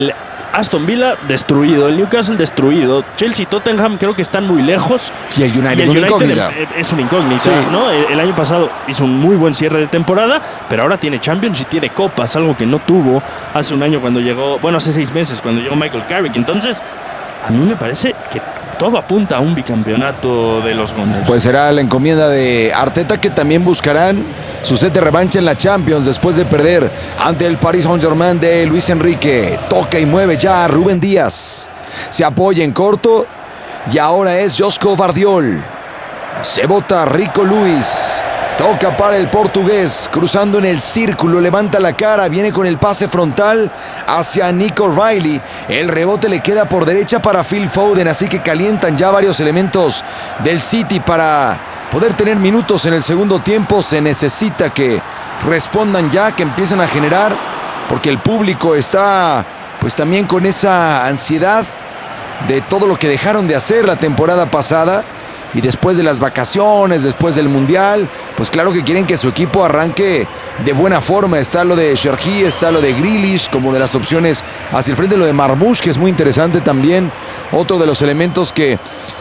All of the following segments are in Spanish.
Aston Villa destruido, el Newcastle destruido, Chelsea y Tottenham creo que están muy lejos. Y el United, es una incógnita, sí. ¿No? El año pasado hizo un muy buen cierre de temporada, pero ahora tiene Champions y tiene Copas, algo que no tuvo hace un año cuando llegó, hace 6 meses cuando llegó Michael Carrick. Entonces, a mí me parece que todo apunta a un bicampeonato de los Gunners. Pues será la encomienda de Arteta, que también buscarán su set de revancha en la Champions después de perder ante el Paris Saint-Germain de Luis Enrique. Toca y mueve ya Rúben Díaz. Se apoya en corto y ahora es Josko Vardiol. Se bota Rico Lewis. Toca para el portugués, cruzando en el círculo, levanta la cara, viene con el pase frontal hacia Nico Riley. El rebote le queda por derecha para Phil Foden, así que calientan ya varios elementos del City para poder tener minutos en el segundo tiempo. Se necesita que respondan ya, que empiecen a generar, porque el público está pues también con esa ansiedad de todo lo que dejaron de hacer la temporada pasada. Y después de las vacaciones, después del Mundial, pues claro que quieren que su equipo arranque de buena forma. Está lo de Cherki, está lo de Grealish, como de las opciones hacia el frente, lo de Marmoush, que es muy interesante también. Otro de los elementos que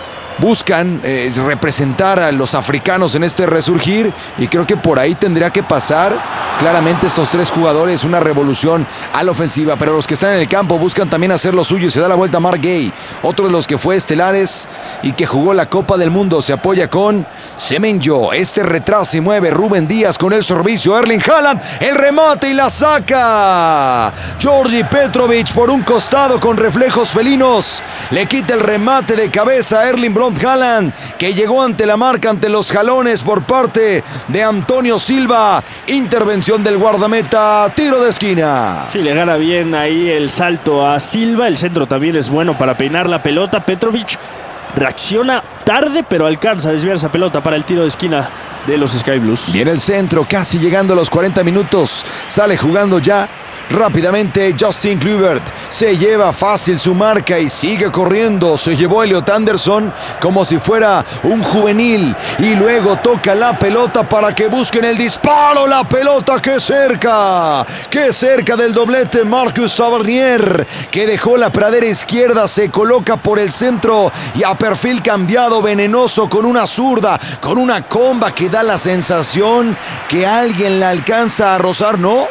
buscan representar a los africanos en este resurgir, y creo que por ahí tendría que pasar claramente estos 3 jugadores, una revolución a la ofensiva. Pero los que están en el campo buscan también hacer lo suyo y se da la vuelta a Mark Gay, otro de los que fue estelares y que jugó la Copa del Mundo. Se apoya con Semenyo, retrasa y mueve Rúben Díaz con el servicio, Erling Haaland, el remate y la saca Georgi Petrovic por un costado con reflejos felinos, le quita el remate de cabeza a Erling Braut Haaland, que llegó ante la marca, ante los jalones por parte de Antonio Silva. Intervención del guardameta, tiro de esquina. Sí, le gana bien ahí el salto a Silva. El centro también es bueno para peinar la pelota. Petrovic reacciona tarde, pero alcanza a desviar esa pelota para el tiro de esquina de los Sky Blues. Viene el centro, casi llegando a los 40 minutos. Sale jugando ya rápidamente Justin Kluivert, se lleva fácil su marca y sigue corriendo. Se llevó Elliot Anderson como si fuera un juvenil y luego toca la pelota para que busquen el disparo. La pelota que cerca del doblete Marcus Tavernier, que dejó la pradera izquierda, se coloca por el centro y a perfil cambiado, venenoso, con una zurda, con una comba que da la sensación que alguien la alcanza a rozar, ¿no?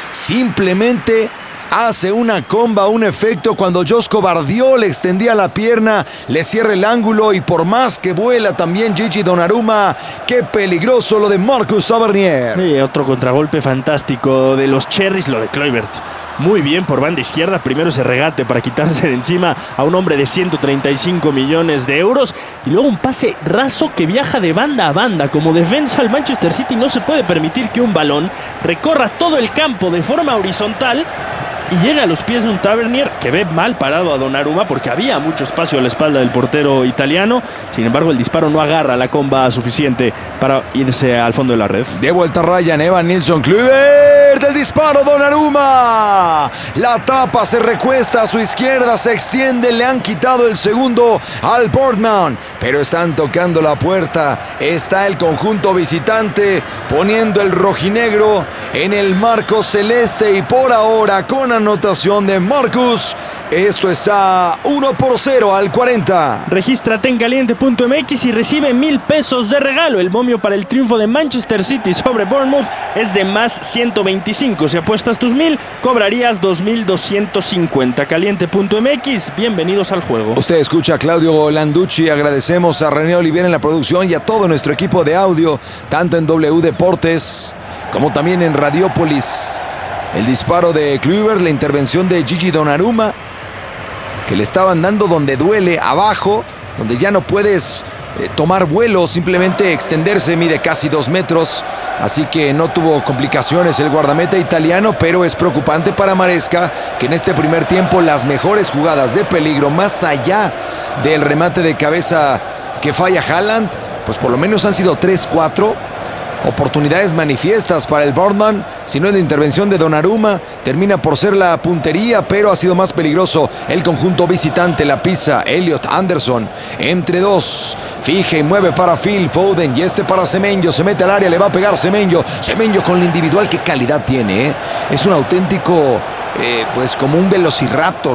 Simplemente hace una comba, un efecto cuando Josko Vardiol le extendía la pierna, le cierra el ángulo y por más que vuela también Gigi Donnarumma. Qué peligroso lo de Marcus Tavernier. Sí, otro contragolpe fantástico de los Cherries, lo de Kluivert. Muy bien por banda izquierda, primero ese regate para quitarse de encima a un hombre de 135 millones de euros y luego un pase raso que viaja de banda a banda. Como defensa, el Manchester City no se puede permitir que un balón recorra todo el campo de forma horizontal y llega a los pies de un Tavernier que ve mal parado a Donnarumma porque había mucho espacio a la espalda del portero italiano. Sin embargo, el disparo no agarra la comba suficiente para irse al fondo de la red. De vuelta Ryan, Evan Nilsson Kluivert, el disparo, Donnarumma. La tapa, se recuesta a su izquierda, se extiende, le han quitado el segundo al Portman, pero están tocando la puerta. Está el conjunto visitante poniendo el rojinegro en el marco celeste y por ahora con anotación de Marcus. Esto está 1-0 al 40. Regístrate en caliente.mx y recibe 1,000 pesos de regalo. El momio para el triunfo de Manchester City sobre Bournemouth es de más 125. Si apuestas tus 1,000, cobrarías 2,250. Caliente.mx, bienvenidos al juego. Usted escucha a Claudio Landucci. Agradecemos a René Oliviera en la producción y a todo nuestro equipo de audio, tanto en W Deportes como también en Radiópolis. El disparo de Kluivert, la intervención de Gigi Donnarumma, que le estaban dando donde duele, abajo, donde ya no puedes tomar vuelo, simplemente extenderse. Mide casi 2 metros, así que no tuvo complicaciones el guardameta italiano, pero es preocupante para Maresca, que en este primer tiempo las mejores jugadas de peligro, más allá del remate de cabeza que falla Haaland, pues por lo menos han sido 3-4 oportunidades manifiestas para el Bournemouth. Si no es la intervención de Donnarumma, termina por ser la puntería, pero ha sido más peligroso el conjunto visitante. La pisa Elliot Anderson entre dos, fija y mueve para Phil Foden y para Semenyo. Se mete al área, le va a pegar Semenyo con la individual. Qué calidad tiene, Es un auténtico pues como un velociraptor